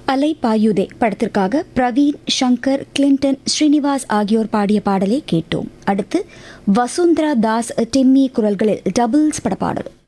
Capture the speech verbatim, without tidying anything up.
அலை பாயுதே படத்திற்காக பிரவீன், சங்கர், கிளின்டன், ஸ்ரீனிவாஸ் ஆகியோர் பாடிய பாடலை கேட்டோம். அடுத்து வசுந்தரா தாஸ், டிம்மி குரல்களில் டபுள்ஸ் பட பாடல்.